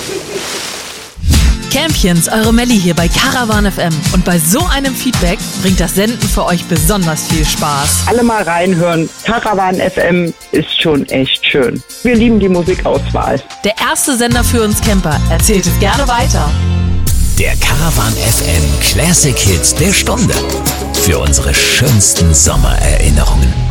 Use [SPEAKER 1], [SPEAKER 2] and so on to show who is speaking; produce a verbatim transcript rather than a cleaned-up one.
[SPEAKER 1] Campions, eure Melli hier bei Caravan F M. Und bei so einem Feedback bringt das Senden für euch besonders viel Spaß.
[SPEAKER 2] Alle mal reinhören. Caravan F M ist schon echt schön. Wir lieben die Musikauswahl.
[SPEAKER 1] Der erste Sender für uns Camper. Erzählt es gerne weiter.
[SPEAKER 3] Der Caravan F M Classic Hits der Stunde. Für unsere schönsten Sommererinnerungen.